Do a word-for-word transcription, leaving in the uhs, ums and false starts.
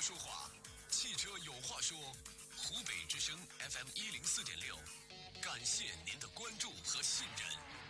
说话，汽车有话说。湖北之声 F M 一零四点六，感谢您的关注和信任。